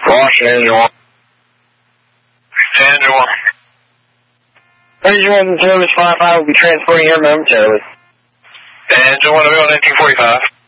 Washington, Engine 1. Engine 1. Engine 1, service 55 will be transporting here momentarily. Engine 1, available 1945.